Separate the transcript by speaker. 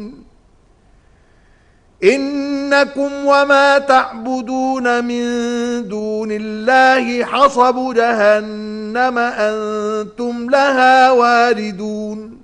Speaker 1: إنكم وما تعبدون من دون الله حصب جهنم أنتم لها واردون